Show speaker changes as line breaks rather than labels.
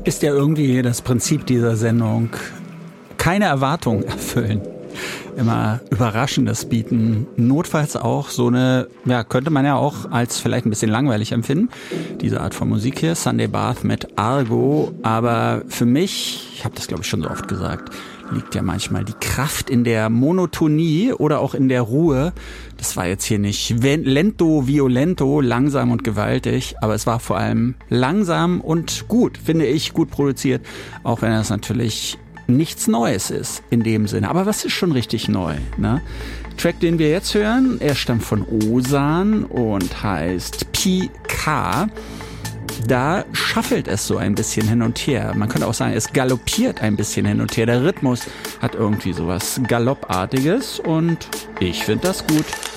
Ist ja irgendwie das Prinzip dieser Sendung. Keine Erwartungen erfüllen. Immer Überraschendes bieten. Notfalls auch so eine, ja, könnte man ja auch als vielleicht ein bisschen langweilig empfinden. Diese Art von Musik hier, Sunday Bath mit Argo. Aber für mich, ich habe das glaube ich schon so oft gesagt, liegt ja manchmal die Kraft in der Monotonie oder auch in der Ruhe. Das war jetzt hier nicht lento, violento, langsam und gewaltig, aber es war vor allem langsam und gut, finde ich, gut produziert, auch wenn das natürlich nichts Neues ist in dem Sinne. Aber was ist schon richtig neu, ne? Track, den wir jetzt hören, er stammt von Osan und heißt PK. Da shuffelt es so ein bisschen hin und her. Man könnte auch sagen, es galoppiert ein bisschen hin und her. Der Rhythmus hat irgendwie sowas Galoppartiges und ich finde das gut.